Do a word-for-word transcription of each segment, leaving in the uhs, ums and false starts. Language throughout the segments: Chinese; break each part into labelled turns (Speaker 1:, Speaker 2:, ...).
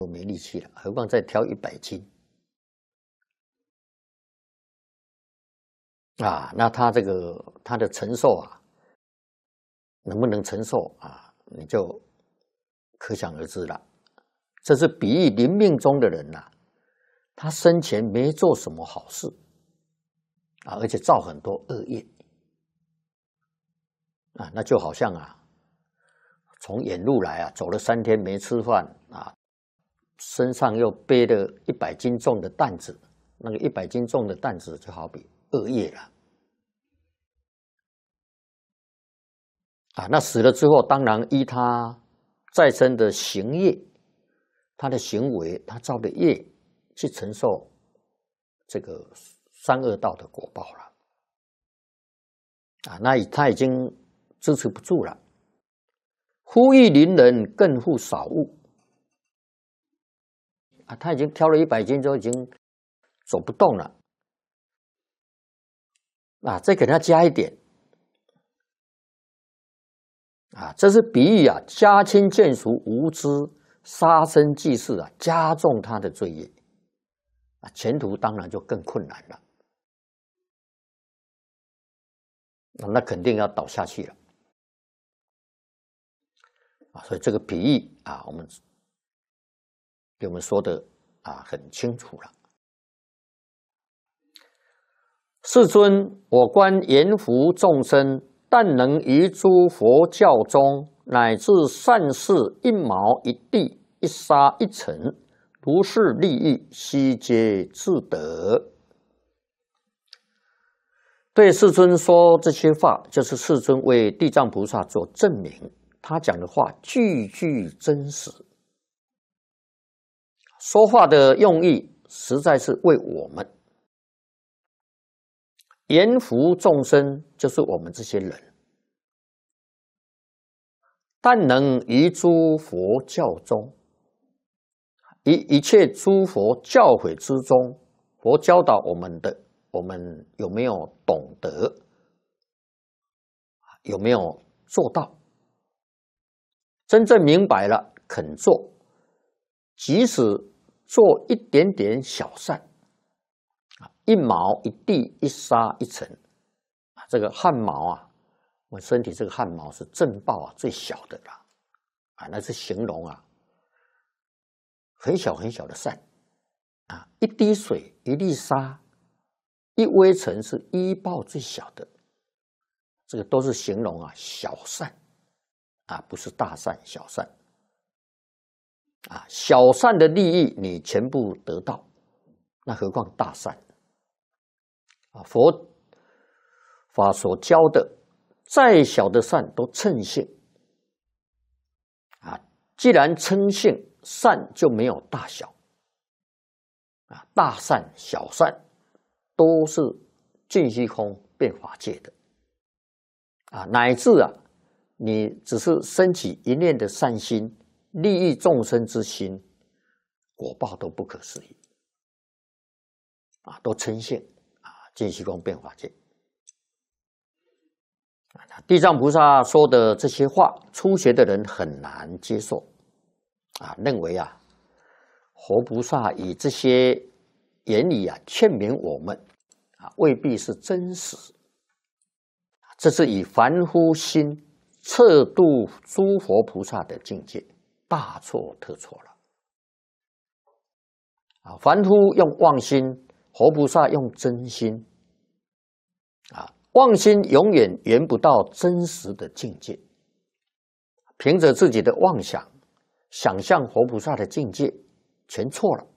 Speaker 1: 都没力气了，何况再挑一百斤啊？那他这个他的承受啊，能不能承受啊？你就可想而知了。这是比喻临命终的人呐、啊，他生前没做什么好事啊，而且造很多恶业啊，那就好像啊，从远路来啊，走了三天没吃饭啊，身上又背了一百斤重的担子，那个一百斤重的担子就好比恶业了啊。那死了之后，当然依他再生的行业，他的行为，他造的业，去承受这个三恶道的果报了啊。那他已经支持不住了。忽欲邻人，更复少物啊！他已经挑了一百斤，就已经走不动了啊！再给他加一点啊！这是比喻啊，家亲眷属无知，杀生济世啊，加重他的罪业啊，前途当然就更困难了。那肯定要倒下去了啊！所以这个比喻啊，我们给我们说的啊很清楚了。世尊，我观阎浮众生，但能于诸佛教中，乃至善事一毛一地一沙一尘，如是利益，悉皆自得。对世尊说这些话，就是世尊为地藏菩萨做证明，他讲的话句句真实，说话的用意实在是为我们。阎浮众生就是我们这些人，但能于诸佛教中，于一切诸佛教诲之中，佛教导我们的，我们有没有懂得？有没有做到？真正明白了，肯做，即使做一点点小善，一毛一地一沙一尘，这个汗毛啊，我们身体这个汗毛是正报啊最小的啦，啊，那是形容啊很小很小的善啊，一滴水一粒沙一微尘是一报最小的，这个都是形容啊小善啊，不是大善小善啊，小善的利益你全部得到，那何况大善？啊，佛法所教的再小的善都称性啊，既然称性，善就没有大小啊，大善小善都是尽虚空变法界的啊，乃至啊，你只是升起一念的善心，利益众生之心，果报都不可思议啊，都称性。尽虚空变法界，地藏菩萨说的这些话，初学的人很难接受啊，认为啊，活菩萨以这些言语啊劝勉我们啊，未必是真实。这是以凡夫心测度诸佛菩萨的境界，大错特错了啊！凡夫用妄心，活菩萨用真心啊，妄心永远圆不到真实的境界。凭着自己的妄想，想象活菩萨的境界，全错了。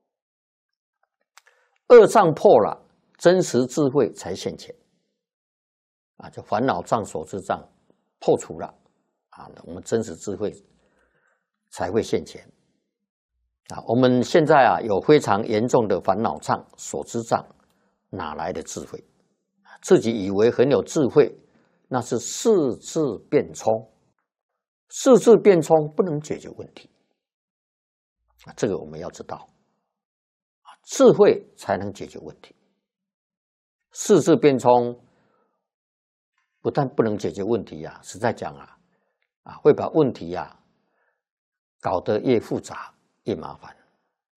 Speaker 1: 恶障破了，真实智慧才现前啊！就烦恼障、所知障破除了啊，我们真实智慧才会现前。啊，我们现在啊有非常严重的烦恼障、所知障，哪来的智慧？自己以为很有智慧，那是视智变聪，视智变聪不能解决问题。啊，这个我们要知道，啊，智慧才能解决问题。视智变聪不但不能解决问题啊，实在讲啊，啊会把问题啊搞得越复杂。 越麻烦。